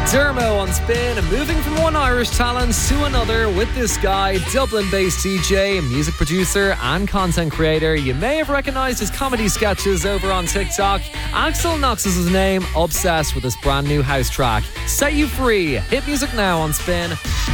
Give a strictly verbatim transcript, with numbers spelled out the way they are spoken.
Dermo on Spin, moving from one Irish talent to another with this guy, Dublin-based D J, music producer and content creator. You may have recognised his comedy sketches over on TikTok. Axel Knox is his name, obsessed with this brand new house track. Set You Free. Hit music now on Spin.